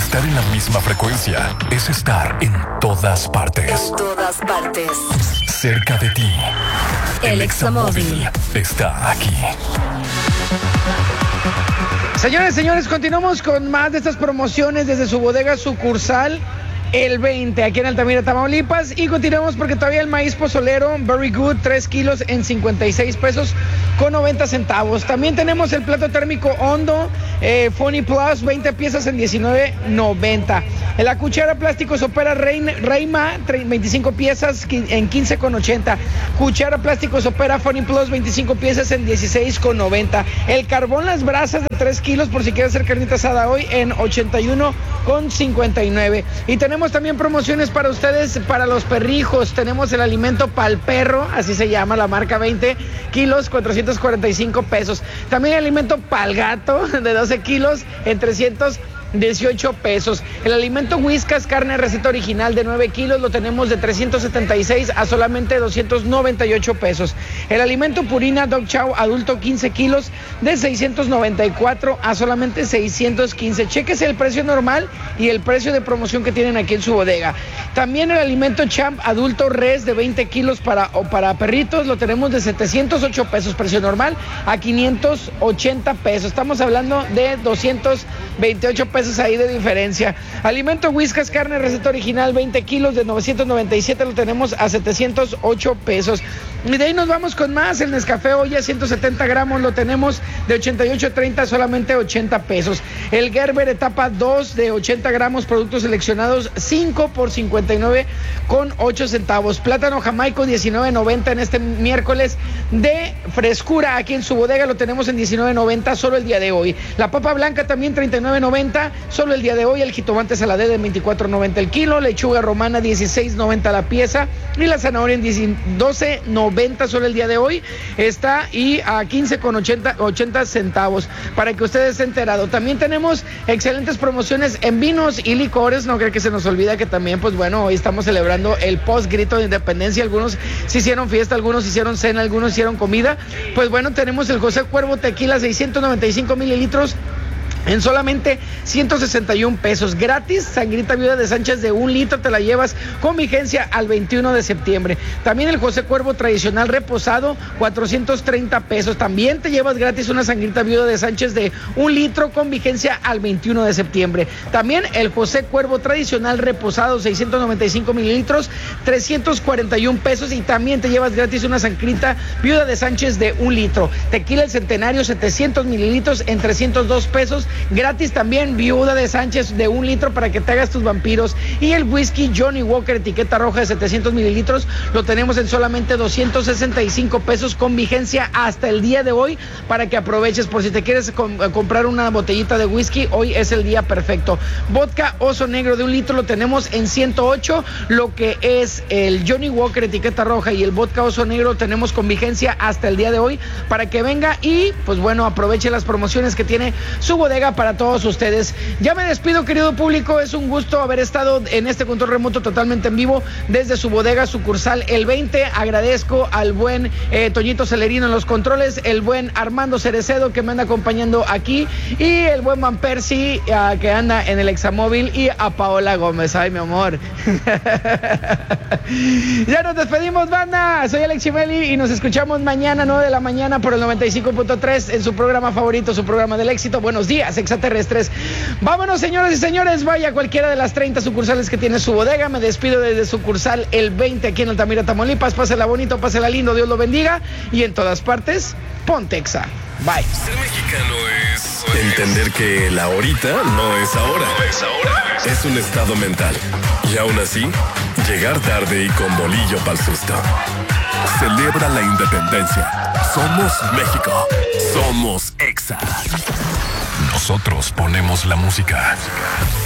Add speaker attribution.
Speaker 1: Estar en la misma frecuencia es estar en todas partes.
Speaker 2: En todas partes.
Speaker 1: Cerca de ti. El Examóvil está aquí.
Speaker 3: Señores, continuamos con más de estas promociones desde su bodega sucursal el 20 aquí en Altamira, Tamaulipas, y continuamos porque todavía el maíz pozolero Very Good 3 kilos en 56 pesos con 90 centavos. También tenemos el plato térmico Hondo Funny Plus 20 piezas en 19.90. La cuchara plástico sopera Reima 25 piezas en 15.80. Cuchara plástico sopera Funny Plus 25 piezas en 16.90. El carbón Las Brasas de 3 kilos por si quieres hacer carnita asada hoy en 81.59. Y tenemos también promociones para ustedes, para los perrijos. Tenemos el alimento pal perro, así se llama, la marca 20 kilos, 445 pesos. También el alimento pal gato de 12 kilos en 318 pesos. El alimento Whiskas, carne receta original de 9 kilos, lo tenemos de 376 a solamente 298 pesos. El alimento Purina Dog Chow adulto 15 kilos de 694 a solamente 615. Chéquese el precio normal y el precio de promoción que tienen aquí en su bodega. También el alimento Champ adulto res de 20 kilos para perritos, lo tenemos de 708 pesos precio normal a 580 pesos. Estamos hablando de 228 pesos ahí de diferencia. Alimento Whiskas, carne receta original 20 kilos de 997, lo tenemos a 708 pesos. Y de ahí nos vamos con más. El Nescafé Olla 170 gramos lo tenemos de 88.30 solamente 80 pesos. El Gerber etapa 2 de 80 gramos, productos seleccionados 5 por 59.8 centavos. Plátano jamaico 19.90 en este miércoles de frescura aquí en su bodega, lo tenemos en 19.90 solo el día de hoy. La papa blanca también 39.90 solo el día de hoy. El jitomate saladé de 24.90 el kilo. Lechuga romana 16.90 la pieza. Y la zanahoria en 12.90 solo el día de hoy está, y a 15.80 centavos para que ustedes estén enterados. También tenemos excelentes promociones en vinos y licores. No creo que se nos olvida que también, pues bueno, hoy estamos celebrando el post grito de independencia. Algunos se hicieron fiesta, algunos hicieron cena, algunos hicieron comida. Pues bueno, tenemos el José Cuervo Tequila 695 mililitros en solamente 161 pesos. Gratis, sangrita viuda de Sánchez de 1 litro, te la llevas con vigencia al 21 de septiembre. También el José Cuervo tradicional reposado, 430 pesos. También te llevas gratis una sangrita viuda de Sánchez de 1 litro con vigencia al 21 de septiembre. También el José Cuervo tradicional reposado, 695 mililitros, 341 pesos. Y también te llevas gratis una sangrita viuda de Sánchez de 1 litro. Tequila El Centenario, 700 mililitros en 302 pesos. Gratis también viuda de Sánchez de 1 litro para que te hagas tus vampiros. Y el whisky Johnny Walker etiqueta roja de 700 mililitros lo tenemos en solamente 265 pesos con vigencia hasta el día de hoy para que aproveches. Por si te quieres comprar una botellita de whisky, hoy es el día perfecto. Vodka Oso Negro de 1 litro lo tenemos en 108. Lo que es el Johnny Walker etiqueta roja y el vodka Oso Negro lo tenemos con vigencia hasta el día de hoy para que venga y pues bueno, aproveche las promociones que tiene su bodega para todos ustedes. Ya me despido, querido público, es un gusto haber estado en este control remoto totalmente en vivo desde su bodega sucursal el 20. Agradezco al buen Toñito Celerino en los controles, el buen Armando Cerecedo que me anda acompañando aquí, y el buen Van Percy que anda en el Examóvil, y a Paola Gómez. Ay, mi amor. Ya nos despedimos, banda. Soy Alex Chimeli y nos escuchamos mañana 9 de la mañana por el 95.3 en su programa favorito, su programa del éxito. Buenos días, extraterrestres. Vámonos, señoras y señores, vaya a cualquiera de las 30 sucursales que tiene su bodega. Me despido desde sucursal el 20 aquí en Altamira, Tamaulipas. Pásela bonito, pásela lindo, Dios lo bendiga, y en todas partes, Pontexa. Bye.
Speaker 1: Ser mexicano es entender que el ahorita no es ahora. Es un estado mental. Y aún así, llegar tarde y con bolillo pa'l susto. Celebra la independencia. Somos México. Somos Exa. Nosotros ponemos la música.